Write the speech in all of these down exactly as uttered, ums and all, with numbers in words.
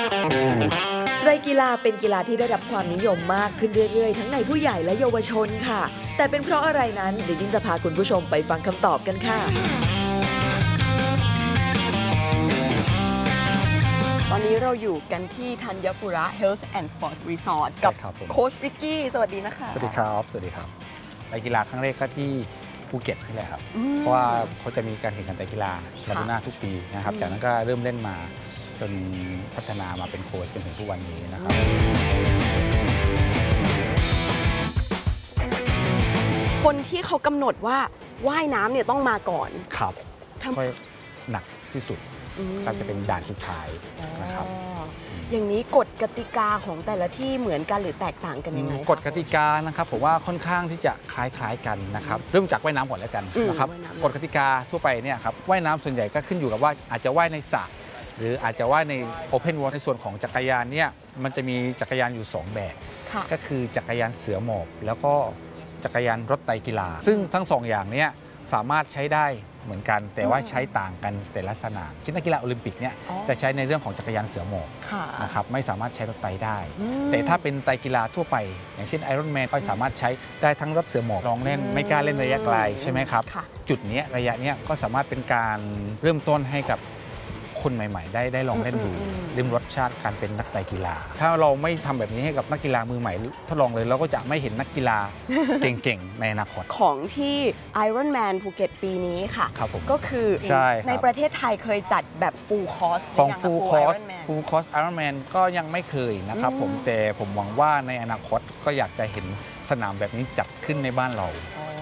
ไตรกีฬาเป็นกีฬาที่ได้รับความนิยมมากขึ้นเรื่อยๆทั้งในผู้ใหญ่และเยาวชนค่ะแต่เป็นเพราะอะไรนั้นดิฉันจะพาคุณผู้ชมไปฟังคำตอบกันค่ะตอนนี้เราอยู่กันที่ธัญปุระ Health and Sports Resort กับโค้ชริกกี้สวัสดีนะคะสวัสดีครับสวัสดีครับไตรกีฬาครั้งแรกก็ที่ภูเก็ตนี่แหละครับเพราะว่าเขาจะมีการแข่งขันไตรกีฬาลากูน่าทุกปีนะครับจากนั้นก็เริ่มเล่นมาจนพัฒนามาเป็นโค้ชจนถึงทุกวันนี้นะครับคนที่เขากำหนดว่าว่ายน้ำเนี่ยต้องมาก่อนครับก็หนักที่สุดก็จะเป็นด่านสุดท้ายนะครับอย่างนี้กฎกติกาของแต่ละที่เหมือนกันหรือแตกต่างกันยังไงกฎกติกานะครับผมว่าค่อนข้างที่จะคล้ายๆกันนะครับเริ่มจากว่ายน้ำก่อนแล้วกันนะครับกฎกติกาทั่วไปเนี่ยครับว่ายน้ำส่วนใหญ่ก็ขึ้นอยู่กับว่าอาจจะว่ายในสระหรืออาจจะว่ายในโอเพนวอลในส่วนของจักรยานเนี่ยมันจะมีจักรยานอยู่สองแบบก็คือจักรยานเสือหมอบแล้วก็จักรยานรถไตรกีฬาซึ่งทั้งสองอย่างนี้สามารถใช้ได้เหมือนกันแต่ว่าใช้ต่างกันแต่ละสนามเช่นนักกีฬาโอลิมปิกเนี่ยจะใช้ในเรื่องของจักรยานเสือหมอบนะครับไม่สามารถใช้รถไตรได้แต่ถ้าเป็นไตรกีฬาทั่วไปอย่างเช่นไอรอนแมนก็สามารถใช้ได้ทั้งรถเสือหมอบลองเล่นไม่กล้าเล่นระยะไกลใช่ไหมครับจุดนี้ระยะนี้ก็สามารถเป็นการเริ่มต้นให้กับคนใหม่ๆได้ได้ลองเล่นดูริมรสชาติการเป็นนักไตรกีฬาถ้าเราไม่ทำแบบนี้ให้กับนักกีฬามือใหม่ทดลองเลยเราก็จะไม่เห็นนักกีฬาเก่งๆในอนาคตของที่ Ironman ภูเก็ตปีนี้ค่ะก็คือใ, ในประเทศไทยเคยจัดแบบ full course ของ full course full course Ironman ก็ยังไม่เคยนะครับผมแต่ผมหวังว่าในอนาคตก็อยากจะเห็นสนามแบบนี้จัดขึ้นในบ้านเรา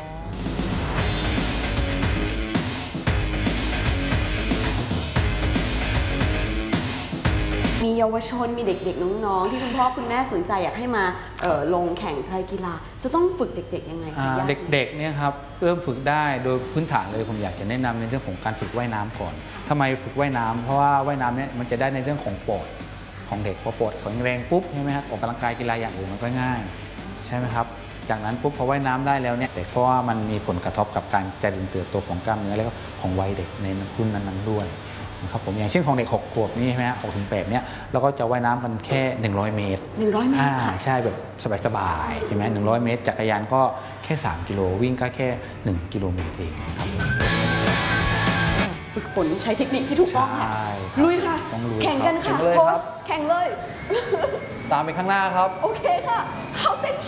มีเยาวชนมีเด็กๆน้องๆที่คุณพ่อคุณแม่สนใจอยากให้มาลงแข่งไตรกีฬาจะต้องฝึกเด็กๆยังไงคะเด็กๆเนี่ยครับเริ่มฝึกได้โดยพื้นฐานเลยผมอยากจะแนะนำในเรื่องของการฝึกว่ายน้ำก่อนทำไมฝึกว่ายน้ำเพราะว่าว่ายน้ำเนี่ยมันจะได้ในเรื่องของปอดของเด็กพอปอดแข็งแรงปุ๊บใช่ไหมครับออกกำลังกายกีฬาอย่างอื่นมันก็ง่ายใช่ไหมครับจากนั้นปุ๊บพอว่ายน้ำได้แล้วเนี่ยแต่เพราะว่ามันมีผลกระทบกับการเจริญเติบโตของกล้ามเนื้อแล้วก็ของวัยเด็กในรุ่นนั้นๆด้วยนะครับผมอย่างเช่นของเด็กหกขวบนี่ใช่ไหมฮะหกถึงแปดเนี่ยเราก็จะว่ายน้ำกันแค่หนึ่งร้อยเมตรหนึ่งร้อยเมตรค่ะใช่แบบสบายๆใช่ไหมหนึ่งร้อยเมตรจักรยานก็แค่สามกิโลวิ่งก็แค่หนึ่งกิโลเมตรเองครับฝึกฝนใช้เทคนิคที่ถูกต้องค่ะลุยค่ะแข่งกันค่ะโค้ชแข่งเลยตามไปข้างหน้าครับโอเคค่ะเข้าเส้น